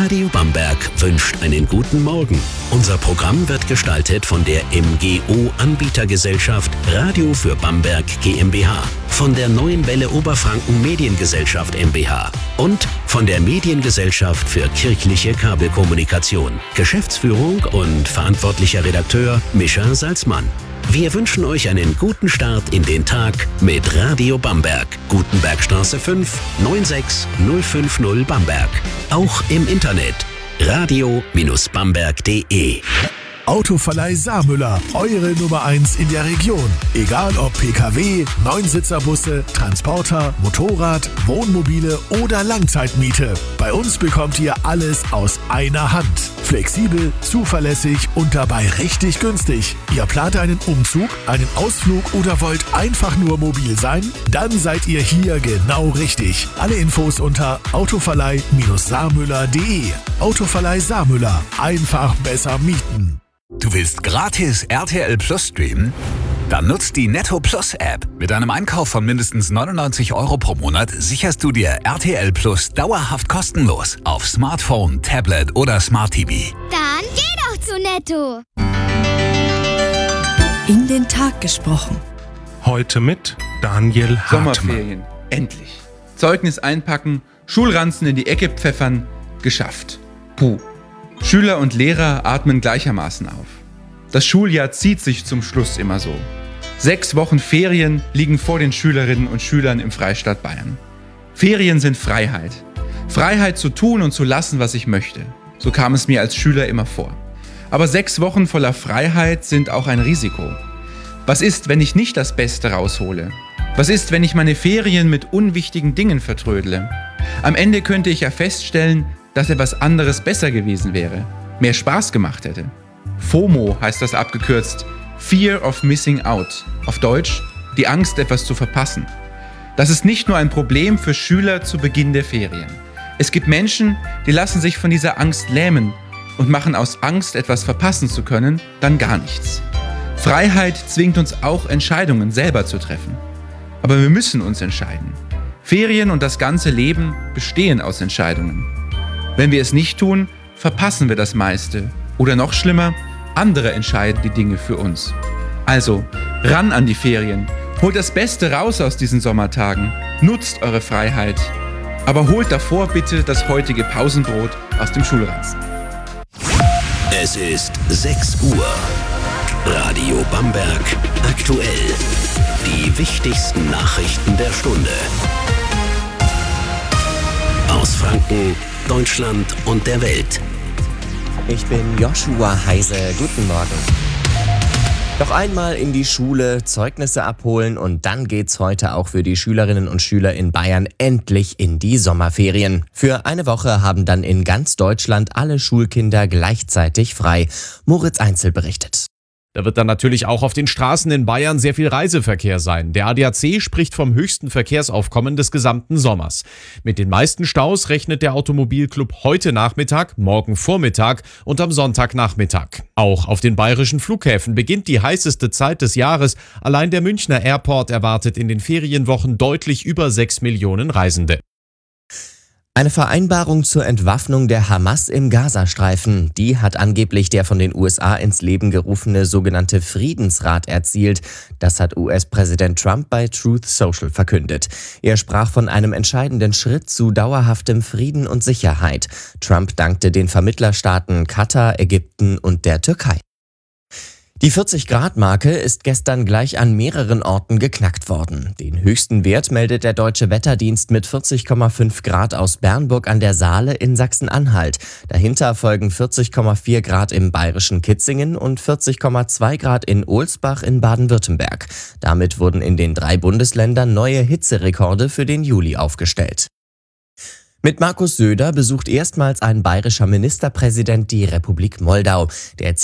Radio Bamberg wünscht einen guten Morgen. Unser Programm wird gestaltet von der MGO Anbietergesellschaft Radio für Bamberg GmbH, von der Neuen Welle Oberfranken Mediengesellschaft MbH und von der Mediengesellschaft für kirchliche Kabelkommunikation. Geschäftsführung und verantwortlicher Redakteur Mischa Salzmann. Wir wünschen euch einen guten Start in den Tag mit Radio Bamberg. Gutenbergstraße 5, 96050 Bamberg. Auch im Internet radio-bamberg.de. Autoverleih Saarmüller, eure Nummer 1 in der Region. Egal ob PKW, Neunsitzer-Busse, Transporter, Motorrad, Wohnmobile oder Langzeitmiete. Bei uns bekommt ihr alles aus einer Hand. Flexibel, zuverlässig und dabei richtig günstig. Ihr plant einen Umzug, einen Ausflug oder wollt einfach nur mobil sein? Dann seid ihr hier genau richtig. Alle Infos unter autoverleih-saarmüller.de. Autoverleih Saarmüller. Einfach besser mieten. Du willst gratis RTL Plus streamen? Dann nutzt die Netto Plus App. Mit einem Einkauf von mindestens 99 € pro Monat sicherst du dir RTL Plus dauerhaft kostenlos auf Smartphone, Tablet oder Smart TV. Dann geh doch zu Netto. In den Tag gesprochen. Heute mit Daniel Hartmann. Sommerferien, endlich. Zeugnis einpacken, Schulranzen in die Ecke pfeffern, geschafft. Puh. Schüler und Lehrer atmen gleichermaßen auf. Das Schuljahr zieht sich zum Schluss immer so. 6 Wochen Ferien liegen vor den Schülerinnen und Schülern im Freistaat Bayern. Ferien sind Freiheit. Freiheit zu tun und zu lassen, was ich möchte. So kam es mir als Schüler immer vor. Aber 6 Wochen voller Freiheit sind auch ein Risiko. Was ist, wenn ich nicht das Beste raushole? Was ist, wenn ich meine Ferien mit unwichtigen Dingen vertrödle? Am Ende könnte ich ja feststellen, dass etwas anderes besser gewesen wäre, mehr Spaß gemacht hätte. FOMO heißt das abgekürzt, Fear of Missing Out. Auf Deutsch, die Angst, etwas zu verpassen. Das ist nicht nur ein Problem für Schüler zu Beginn der Ferien. Es gibt Menschen, die lassen sich von dieser Angst lähmen und machen aus Angst, etwas verpassen zu können, dann gar nichts. Freiheit zwingt uns auch, Entscheidungen selber zu treffen. Aber wir müssen uns entscheiden. Ferien und das ganze Leben bestehen aus Entscheidungen. Wenn wir es nicht tun, verpassen wir das meiste. Oder noch schlimmer, andere entscheiden die Dinge für uns. Also, ran an die Ferien. Holt das Beste raus aus diesen Sommertagen. Nutzt eure Freiheit. Aber holt davor bitte das heutige Pausenbrot aus dem Schulranzen. Es ist 6 Uhr. Radio Bamberg aktuell. Die wichtigsten Nachrichten der Stunde. Aus Franken, Deutschland und der Welt. Ich bin Joshua Heise. Guten Morgen. Noch einmal in die Schule, Zeugnisse abholen und dann geht's heute auch für die Schülerinnen und Schüler in Bayern endlich in die Sommerferien. Für eine Woche haben dann in ganz Deutschland alle Schulkinder gleichzeitig frei. Moritz Einzel berichtet. Da wird dann natürlich auch auf den Straßen in Bayern sehr viel Reiseverkehr sein. Der ADAC spricht vom höchsten Verkehrsaufkommen des gesamten Sommers. Mit den meisten Staus rechnet der Automobilclub heute Nachmittag, morgen Vormittag und am Sonntagnachmittag. Auch auf den bayerischen Flughäfen beginnt die heißeste Zeit des Jahres. Allein der Münchner Airport erwartet in den Ferienwochen deutlich über 6 Millionen Reisende. Eine Vereinbarung zur Entwaffnung der Hamas im Gazastreifen, die hat angeblich der von den USA ins Leben gerufene sogenannte Friedensrat erzielt. Das hat US-Präsident Trump bei Truth Social verkündet. Er sprach von einem entscheidenden Schritt zu dauerhaftem Frieden und Sicherheit. Trump dankte den Vermittlerstaaten Katar, Ägypten und der Türkei. Die 40-Grad-Marke ist gestern gleich an mehreren Orten geknackt worden. Den höchsten Wert meldet der Deutsche Wetterdienst mit 40,5 Grad aus Bernburg an der Saale in Sachsen-Anhalt. Dahinter folgen 40,4 Grad im bayerischen Kitzingen und 40,2 Grad in Ohlsbach in Baden-Württemberg. Damit wurden in den 3 Bundesländern neue Hitzerekorde für den Juli aufgestellt. Mit Markus Söder besucht erstmals ein bayerischer Ministerpräsident die Republik Moldau. Der